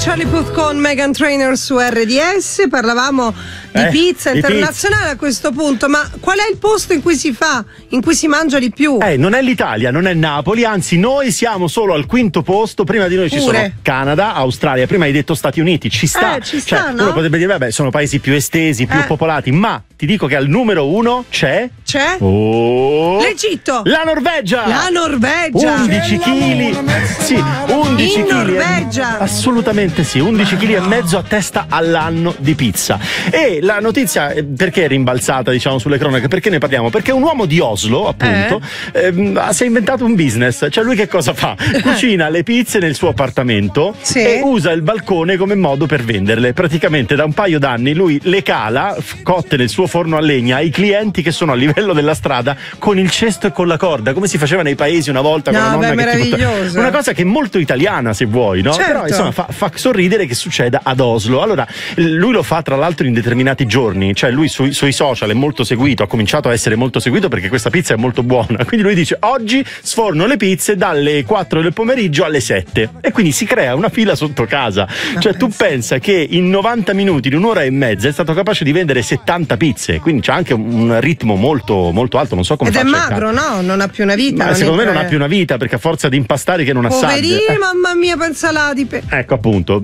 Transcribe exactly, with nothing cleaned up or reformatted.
Charlie Puth con Meghan Trainor su R D S. Parlavamo di eh, pizza di internazionale pizza. A questo punto, ma qual è il posto in cui si fa, in cui si mangia di più? Eh, non è l'Italia, non è Napoli, anzi noi siamo solo al quinto posto. Prima di noi ci Pure. sono Canada, Australia, prima hai detto Stati Uniti, ci sta. Eh, ci sta, cioè, no? uno potrebbe dire, vabbè, sono paesi più estesi, più Eh. popolati, ma ti dico che al numero uno c'è... C'è? Oh, L'Egitto! La Norvegia! La Norvegia! undici chili, sì, undici In chili. Norvegia! Assolutamente sì, undici chili e mezzo a testa all'anno di pizza. E la notizia, eh, perché è rimbalzata, diciamo, sulle cronache? Perché ne parliamo? Perché un uomo di Oslo, appunto, ehm, si è inventato un business. Cioè lui che cosa fa? Cucina le pizze nel suo appartamento Sì. e usa il balcone come modo per venderle. Praticamente da un paio d'anni lui le cala, f- cotte nel suo forno a legna, ai clienti che sono a livello della strada con il cesto e con la corda, come si faceva nei paesi una volta con No, la nonna beh, che ti portava- meraviglioso. una cosa che è molto italiana, se vuoi, no? Certo. Però insomma fa, fa sorridere che succeda ad Oslo. Allora lui lo fa tra l'altro in determinati giorni, cioè lui sui, sui social è molto seguito, ha cominciato a essere molto seguito perché questa pizza è molto buona, quindi lui dice oggi sforno le pizze dalle quattro del pomeriggio alle sette e quindi si crea una fila sotto casa. Cioè tu pensa che in novanta minuti, in un'ora e mezza è stato capace di vendere settanta pizze, quindi c'ha anche un ritmo molto molto alto, non so come Ed è faccia il magro, cazzo. no? Non ha più una vita. Ma non secondo me entra- non ha più una vita perché a forza di impastare che non assaggia. Poverino, Eh. mamma mia, pensa là di pe- Ecco appunto,